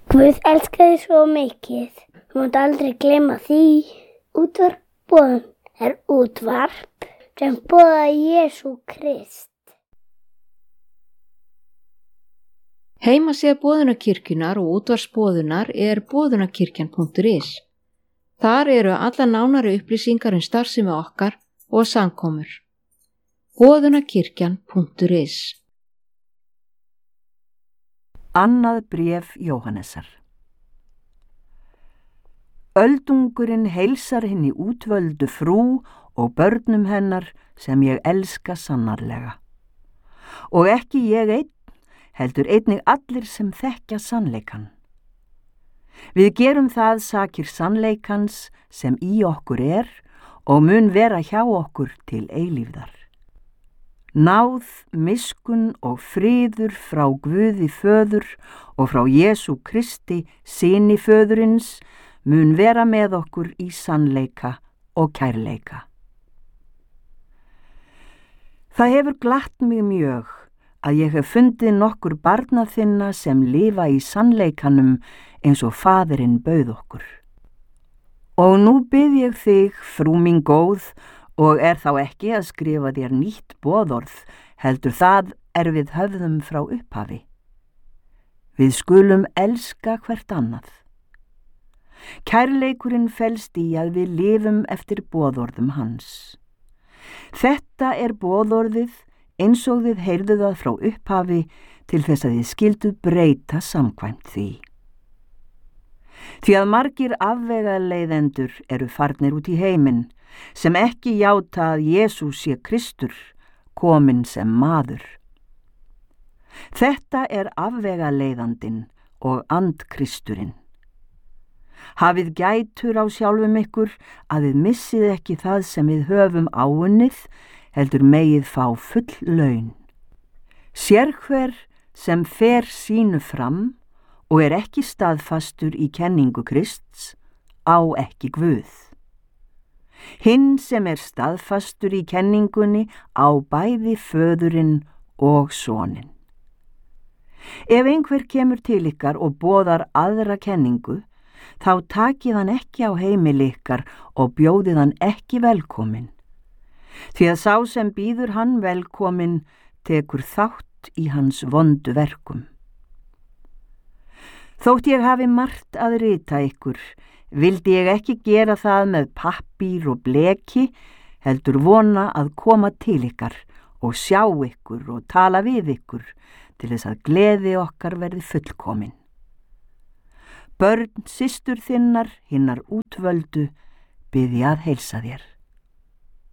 Guð elskar þig svo mikið. Þú mátt aldrei gleyma því. Útvarp Boðun er útvarp sem boðar Jesú Krist. Heimasíða Boðunarkirkjunnar og útvarpsboðunar er boðunarkirkjan.is. Þar eru alla nánari upplýsingar starfsemi okkar og samkomur. boðunarkirkjan.is. Annað bréf Jóhannesar. Öldungurinn heilsar hinni útvöldu frú og börnum hennar sem ég elska sannarlega. Og ekki ég einn, heldur einnig allir sem þekkja sannleikan. Við gerum það sakir sannleikans sem í okkur er og mun vera hjá okkur til eilífðar. Náð, miskunn og friður frá Guði Föður og frá Jesú Kristi, syni Föðurins, mun vera með okkur í sannleika og kærleika. Það hefur glatt mig mjög að ég hef fundið nokkur barna þinna sem lifa í sannleikanum eins og Faðirinn bauð okkur. Og nú bið ég þig, frú mín góð, og er þá ekki að skrifa þér nýtt boðorð, heldur það er við höfðum frá upphafi. Við skulum elska hvert annað. Kærleikurinn felst í að við lifum eftir boðorðum hans. Þetta er boðorðið eins og þið heyrðuð það frá upphafi til þess að þið skilduð breyta samkvæmt því. Því að margir afvegaleiðendur eru farnir út í heiminn, sem ekki játa að Jesús sé Kristur, kominn sem maður. Þetta er afvegaleiðandinn og andkristurinn. Hafið gætur á sjálfum ykkur að þið missið ekki það sem við höfum áunnið, heldur megið fá full laun. Sérhver sem fer sínu fram og er ekki staðfastur í kenningu Krists, á ekki Guð. Hinn sem er staðfastur í kenningunni á bæði Föðurinn og Soninn. Ef einhver kemur til ykkar og boðar aðra kenningu, þá takið hann ekki á heimili ykkar og bjóðið hann ekki velkominn. Því að sá sem býður hann velkominn tekur þátt í hans vondu verkum. Þótt ég hafi margt að rita ykkur, vildi ég ekki gera það með pappír og bleki, heldur vona að koma til ykkar og sjá ykkur og tala við ykkur til þess að gleði okkar verði fullkomin. Börn systur þinnar, hinnar útvöldu, bið ég að heilsa þér.